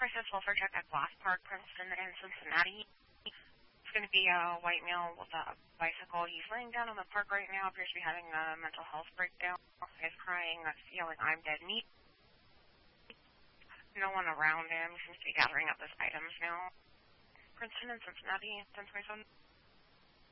crisis welfare check at Glass Park, Princeton, and Cincinnati. It's going to be a white male with a bicycle. He's laying down in the park right now, appears to be having a mental health breakdown. He's crying, yelling, "I'm dead meat." No one around him. He seems to be gathering up his items now. Princeton and Cincinnati, 1027.